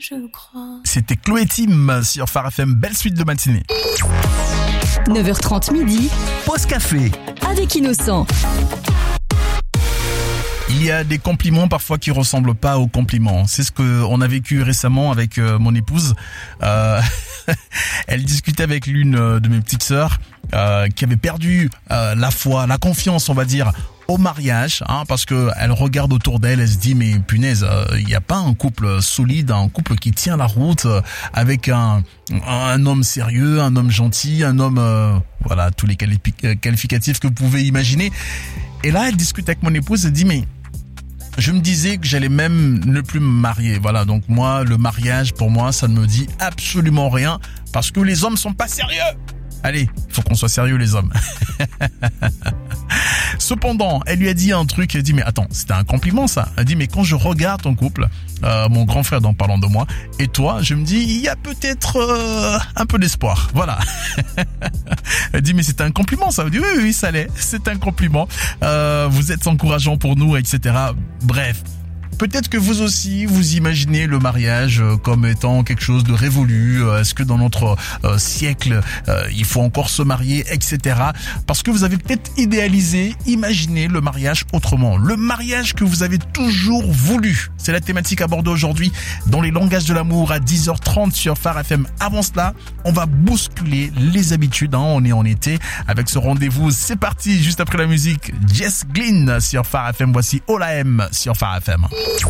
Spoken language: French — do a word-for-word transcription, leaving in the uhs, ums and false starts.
je crois. C'était Chloé Tim sur Phare F M. Belle suite de matinée. neuf heures trente midi. Pause café. Avec Innocent. Il y a des compliments parfois qui ressemblent pas aux compliments. C'est ce que on a vécu récemment avec euh, mon épouse. Euh, elle discutait avec l'une de mes petites sœurs euh, qui avait perdu euh, la foi, la confiance, on va dire, au mariage, hein, parce que elle regarde autour d'elle, elle se dit mais punaise, il euh, n'y a pas un couple solide, un couple qui tient la route euh, avec un un homme sérieux, un homme gentil, un homme euh, voilà tous les qualifi- qualificatifs que vous pouvez imaginer. Et là, elle discute avec mon épouse, elle dit mais je me disais que j'allais même ne plus me marier. Voilà, donc moi, le mariage, pour moi, ça ne me dit absolument rien parce que les hommes sont pas sérieux. Allez, il faut qu'on soit sérieux les hommes. Cependant, elle lui a dit un truc, elle dit mais attends, c'était un compliment ça. Elle dit mais quand je regarde ton couple, euh, mon grand frère en parlant de moi, et toi, je me dis il y a peut-être euh, un peu d'espoir. Voilà. Elle dit mais c'est un compliment ça. Elle dit oui oui, oui ça l'est, c'est un compliment. Euh, vous êtes encourageant pour nous, et cetera. Bref. Peut-être que vous aussi, vous imaginez le mariage comme étant quelque chose de révolu. Est-ce que dans notre euh, siècle, euh, il faut encore se marier, et cetera. Parce que vous avez peut-être idéalisé, imaginé le mariage autrement. Le mariage que vous avez toujours voulu. C'est la thématique abordée aujourd'hui dans les langages de l'amour à dix heures trente sur Phare F M. Avant cela, on va bousculer les habitudes. Hein. On est en été avec ce rendez-vous. C'est parti, juste après la musique. Jess Glynn sur Phare F M. Voici Ola M sur Phare F M.